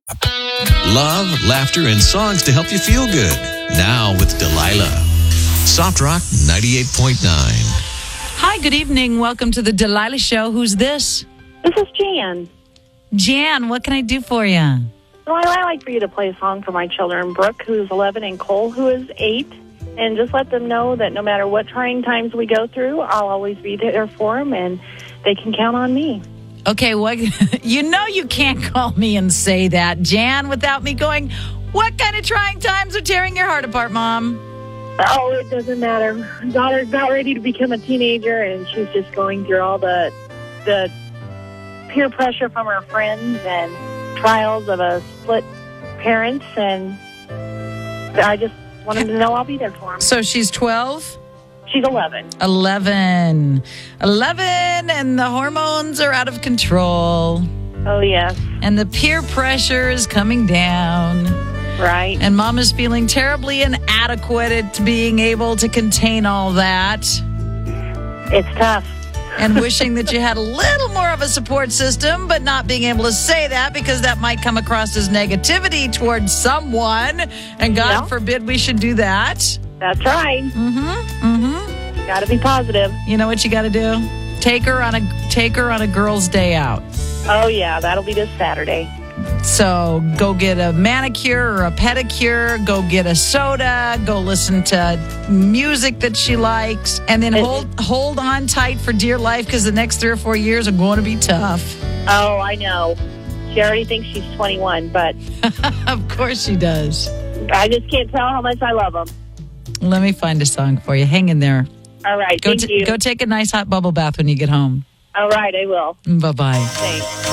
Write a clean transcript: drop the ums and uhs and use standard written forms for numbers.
Love, laughter, and songs to help you feel good. Now with Delilah. Soft Rock 98.9. Hi, good evening. Welcome to the Delilah Show. Who's this? This is Jan. Jan, what can I do for you? Well, I like for you to play a song for my children, Brooke, who's 11, and Cole, who is 8. And just let them know that no matter what trying times we go through, I'll always be there for them, and they can count on me. Okay, you know you can't call me and say that, Jan, without me going, what kind of trying times are tearing your heart apart, Mom? Oh, it doesn't matter. Daughter's about ready to become a teenager, and she's just going through all the peer pressure from her friends and trials of a split parents, and I just want them to know I'll be there for them. So she's 12? She's 11. 11, and the hormones are out of control. Oh, yes. And the peer pressure is coming down. Right. And Mom is feeling terribly inadequate at being able to contain all that. It's tough. And wishing that you had a little more of a support system, but not being able to say that because that might come across as negativity towards someone. And God forbid we should do that. That's right. Got to be positive. You know what you got to do? Take her on a girls' day out. Oh, yeah. That'll be this Saturday. So go get a manicure or a pedicure, go get a soda, go listen to music that she likes, and then hold on tight for dear life because the next 3 or 4 years are going to be tough. Oh, I know. She already thinks she's 21, but... Of course she does. I just can't tell how much I love them. Let me find a song for you. Hang in there. All right, thank you. Go take a nice hot bubble bath when you get home. All right, I will. Bye-bye. Thanks.